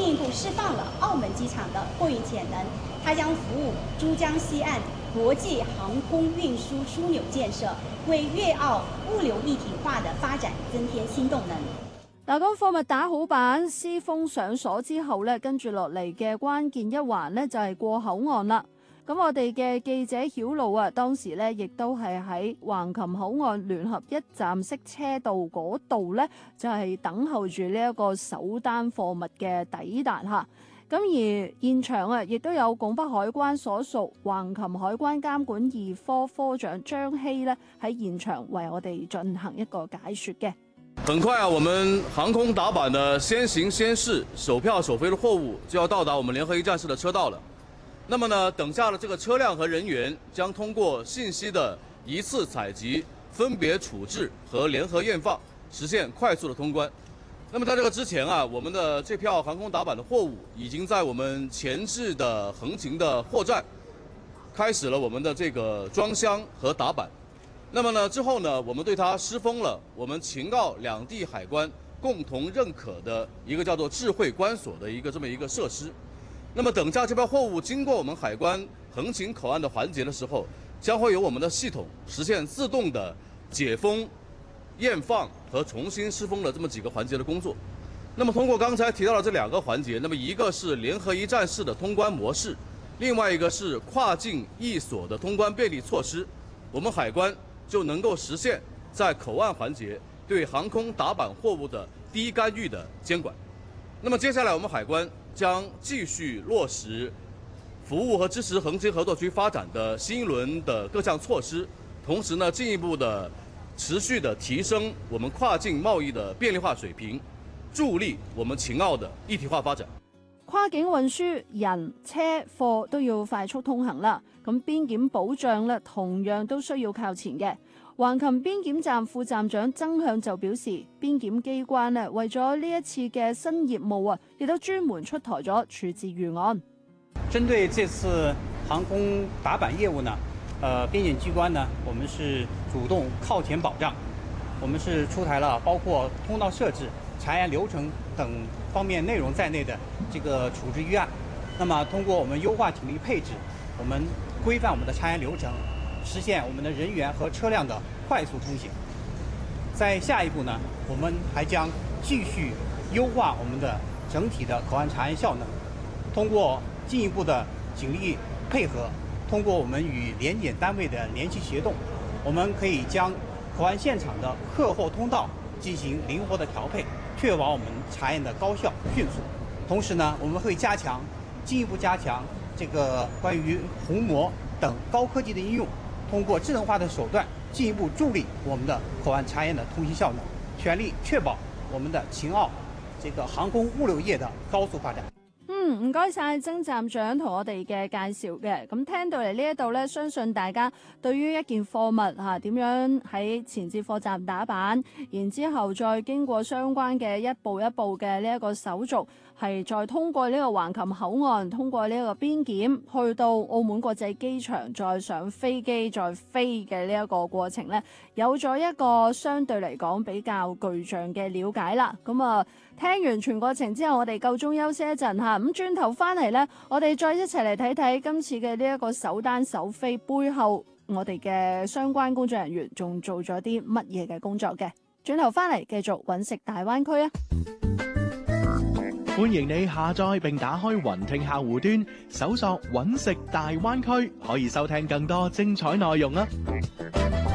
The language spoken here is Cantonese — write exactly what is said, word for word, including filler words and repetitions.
进一步释放了澳门机场的货运潜能，它将服務珠江西岸國際航空運輸樞紐建設，為粵澳物流一體化的發展增添新動能。 嗱，咁貨物打好板、施封上鎖之後咧，跟住落嚟嘅關鍵一環呢，就係過口岸啦。咁我哋嘅記者曉露啊，當時咧亦都係喺橫琴口岸聯合一站式車道嗰度咧，就係等候住呢一個首單貨物嘅抵達嚇。咁而現場啊，亦都有拱北海關所屬橫琴海關監管二科科長張希咧喺現場為我哋進行一個解說嘅。 很快啊，我們航空打板的先行先試、首票首飛的貨物就要到達我們聯合一站式的車道了。那麼呢，等下的這個車輛和人員將通過信息的一次採集、分別處置和聯合驗放，實現快速的通關。那麼在這個之前啊，我們的這票航空打板的貨物已經在我們前置的橫琴的貨站開始了我們的這個裝箱和打板。那麼呢之後呢，我們對它施封了我們秦澳兩地海關共同認可的一個叫做智慧關鎖的一個這麼一個設施。那麼等下這票貨物經過我們海關橫琴口岸的環節的時候，將會由我們的系統實現自動的解封、驗放和重新施封的這麼幾個環節的工作。那麼通過剛才提到的這兩個環節，那麼一個是聯合一站式的通關模式，另外一個是跨境易鎖的通關便利措施，我們海關就能夠實現在口岸環節對航空打板貨物的低干預的監管。那麼接下來我們海關將繼續落實服務和支持橫琴合作區發展的新一輪的各項措施，同時呢，進一步的持續的提升我們跨境貿易的便利化水平，助力我們秦澳的一體化發展。 跨境運輸人車貨都要快速通行啦，咁邊檢保障咧同樣都需要靠前嘅。橫琴邊檢站副站長曾向就表示，邊檢機關咧為咗呢一次嘅新業務啊，亦都專門出台咗處置預案。 針對這次航空打板業務呢，呃，邊檢機關呢，我們是主動靠前保障，我們是出台了包括通道設置、查驗流程等方面內容在內的這個處置預案。那麼通過我們優化警力配置，我們規範我們的查驗流程，實現我們的人員和車輛的快速通行。在下一步呢，我們還將繼續優化我們的整體的口岸查驗效能，通過進一步的警力配合，通過我們與聯檢單位的聯繫協動，我們可以將口岸現場的客貨通道進行靈活的調配，確保我們查驗的高效迅速。同時呢，我們會加強進一步加強這個關於虹膜等高科技的應用，通過智能化的手段進一步助力我們的口岸查驗的通行效能，全力確保我們的秦澳這個航空物流業的高速發展。 嗯，唔該晒曾站長同我哋嘅介紹嘅。咁聽到嚟呢一度咧，相信大家對於一件貨物嚇點樣喺前置貨站打板，然之後再經過相關嘅一步一步嘅呢一個手續，係再通過呢個橫琴口岸，通過呢一個邊檢，去到澳門國際機場，再上飛機再飛嘅呢一個過程咧，有咗一個相對嚟講比較具象嘅了解啦。咁啊，聽完全過程之後，我哋夠鐘休息一陣嚇。咁轉頭翻嚟呢，我哋再一齊嚟睇睇今次嘅呢一個首單首飛背後，我哋嘅相關工作人員仲做咗啲乜嘢嘅工作嘅。轉頭翻嚟繼續揾食大灣區啊！ 歡迎你下載並打開雲聽客戶端，搜索揾食大灣區，可以收聽更多精彩內容啊！